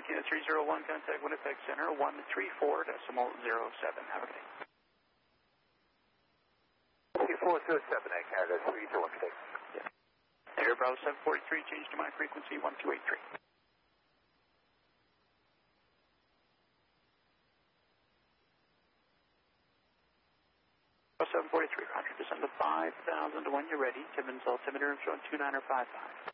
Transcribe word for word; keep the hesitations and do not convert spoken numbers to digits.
Kilo three zero one, contact Winnipeg Center, one three four decimal zero seven. Have a good day. three four zero seven, Canada three zero one, good day. Yeah. Air Bravo seven forty-three, change to my frequency one two eight three. seven forty-three, roger, descend to five thousand to when you're ready. Timmins altimeter showing two nine or five five.